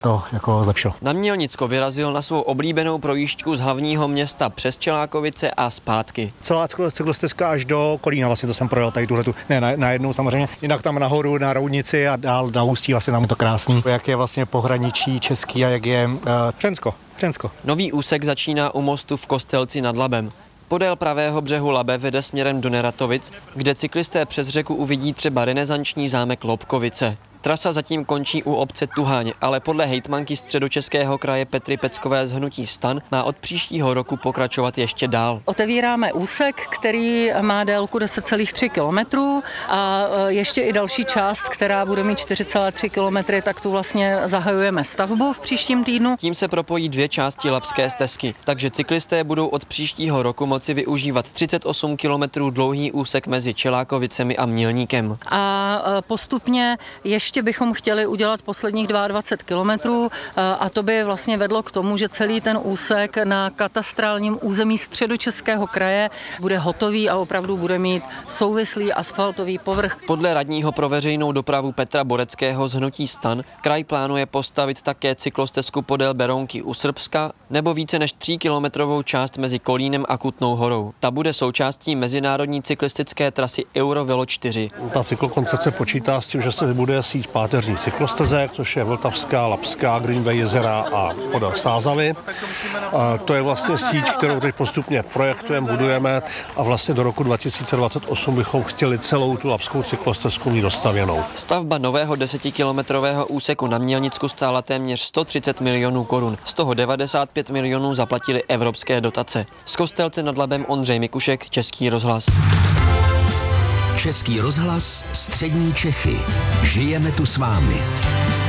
to jako zlepšilo. Na Mělnicko vyrazil na svou oblíbenou projížďku z hlavního města přes Čelákovice a zpátky. Celá cyklostezka až do Kolína, vlastně to jsem projel tady tuhletu, ne na jednou samozřejmě, jinak tam nahoru na Roudnici a dál na Ústí, vlastně tam to krásný. Jak je vlastně pohraničí český a jak je Třensko. Nový úsek začíná u mostu v Kostelci nad Labem. Podél pravého břehu Labe vede směrem do Neratovic, kde cyklisté přes řeku uvidí třeba renesanční zámek Lobkovice. Trasa zatím končí u obce Tuháň, ale podle hejtmanky Středočeského kraje Petry Peckové z hnutí STAN má od příštího roku pokračovat ještě dál. Otevíráme úsek, který má délku 10,3 kilometrů a ještě i další část, která bude mít 4,3 kilometry, tak tu vlastně zahajujeme stavbu v příštím týdnu. Tím se propojí dvě části labské stezky, takže cyklisté budou od příštího roku moci využívat 38 kilometrů dlouhý úsek mezi Čelákovicemi a Mělníkem. A postupně ještě bychom chtěli udělat posledních 22 kilometrů a to by vlastně vedlo k tomu, že celý ten úsek na katastrálním území Středočeského kraje bude hotový a opravdu bude mít souvislý asfaltový povrch. Podle radního pro veřejnou dopravu Petra Boreckého z hnutí STAN kraj plánuje postavit také cyklostezku podél Berounky u Srbska nebo více než 3kilometrovou část mezi Kolínem a Kutnou Horou. Ta bude součástí mezinárodní cyklistické trasy Eurovelo 4. Ta cyklokoncepce počítá s tím, že se vybuduje síť páteřních cyklostezek, což je Vltavská, Labská, Greenway, Jezera a podél Sázavy. To je vlastně síť, kterou teď postupně projektujeme, budujeme a vlastně do roku 2028 bychom chtěli celou tu labskou cyklostezku mít dostavěnou. Stavba nového 10kilometrového úseku na Mělnicku stála téměř 130 milionů korun. Z toho 95 milionů zaplatili evropské dotace. Z Kostelce nad Labem Ondřej Mikušek, Český rozhlas. Český rozhlas, střední Čechy. Žijeme tu s vámi.